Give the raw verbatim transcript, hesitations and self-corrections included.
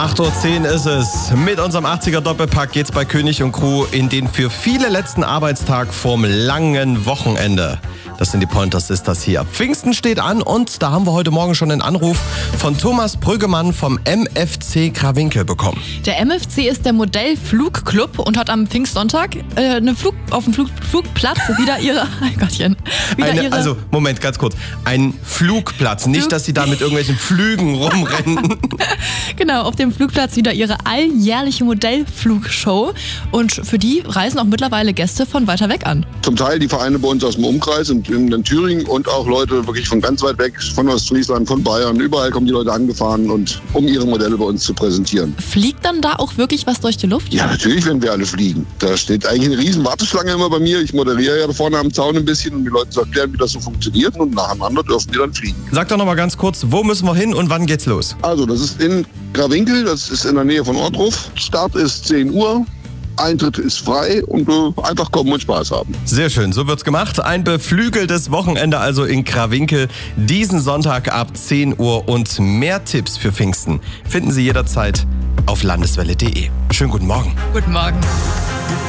acht Uhr zehn ist es. Mit unserem achtziger Doppelpack geht's bei König und Crew in den für viele letzten Arbeitstag vorm langen Wochenende. Das sind die Pointer Sisters hier. Pfingsten steht an und da haben wir heute Morgen schon einen Anruf von Thomas Brüggemann vom M F C Krawinkel bekommen. Der M F C ist der Modellflugclub und hat am Pfingstsonntag äh, eine Flug, auf dem Flug, Flugplatz wieder ihre... Ein Gottchen. Wieder Eine, ihre, also, Moment, ganz kurz. Ein Flugplatz. Nicht, Flug- dass sie da mit irgendwelchen Flügen rumrennen. Genau, auf dem Flugplatz wieder ihre alljährliche Modellflugshow. Und für die reisen auch mittlerweile Gäste von weiter weg an. Zum Teil die Vereine bei uns aus dem Umkreis und in, in Thüringen und auch Leute wirklich von ganz weit weg, von Ostfriesland, von Bayern. Überall kommen die Leute angefahren, und um ihre Modelle bei uns zu präsentieren. Fliegt dann da auch wirklich was durch die Luft? Ja, natürlich werden wir alle fliegen. Da steht eigentlich eine riesen Warteschlange immer bei mir. Ich moderiere ja da vorne am Zaun ein bisschen, um die Leute zu erklären, wie das so funktioniert. Und nacheinander dürfen die dann fliegen. Sag doch noch mal ganz kurz, wo müssen wir hin und wann geht's los? Also, das ist in Krawinkel, das ist in der Nähe von Ortruf. Start ist zehn Uhr. Eintritt ist frei und äh, einfach kommen und Spaß haben. Sehr schön, so wird's gemacht. Ein beflügeltes Wochenende also in Krawinkel diesen Sonntag ab zehn Uhr, und mehr Tipps für Pfingsten finden Sie jederzeit auf landeswelle punkt de. Schönen guten Morgen. Guten Morgen.